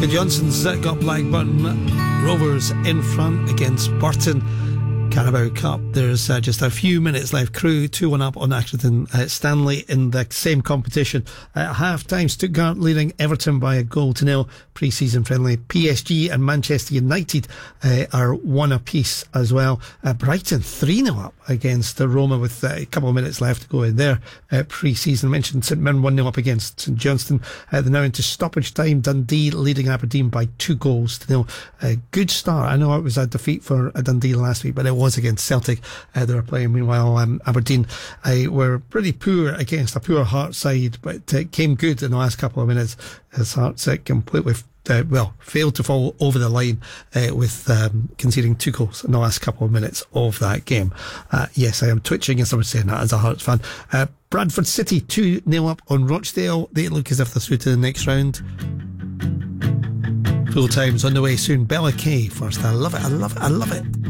Johnson's got Blackburn Rovers in front against Burton. Carabao Cup, there's just a few minutes left. Crewe 2-1 up on Accrington Stanley in the same competition. At half time, Stuttgart leading Everton by 1-0. Pre-season friendly. PSG and Manchester United are 1 apiece as well. Brighton 3-0 up against Roma with a couple of minutes left to go in their pre-season. Mentioned St Mirren 1-0 up against St Johnstone. They're now into stoppage time. Dundee leading Aberdeen by 2-0. A good start. I know it was a defeat for Dundee last week, but it was against Celtic. They were playing. Meanwhile, Aberdeen were pretty poor against a poor Hearts side, but came good in the last couple of minutes as Hearts completely failed to fall over the line with conceding 2 goals in the last couple of minutes of that game. Yes, I am twitching as I was saying that as a Hearts fan. Bradford City 2-0 up on Rochdale. They look as if they're through to the next round. Full time's on the way soon. Bella Kay first. I love it.